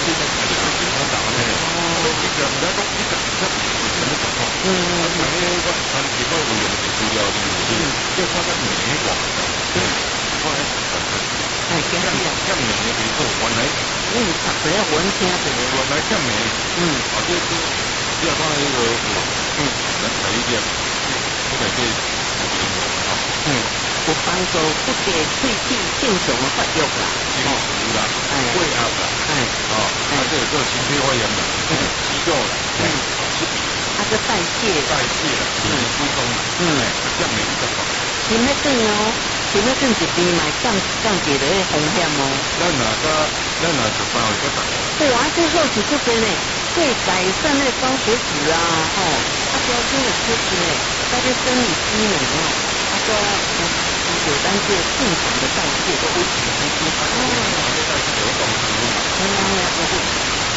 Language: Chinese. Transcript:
的， 健康打呢，所以其实唔该讲，你个实质是什么状况？因为我参几个委员的资料里面，要看到美国的，我还是看看。减免的比数，原来读者我们听着， 原来减免，这要看那个能哪一点，这个对有帮助，不给喙齿正常的发育啦， 金属啦，胃癌啦，这有心肺发炎啦，肌肉啦， 个代谢啦，免疫功能，减免比较好。 前一阵前一阵一边买降低了风险哦。 咱哪就包一个大。 这好是这边呢，可以改善那高血脂啊，标准的吃吃呢，它的生理机能说有单这正常的代谢的问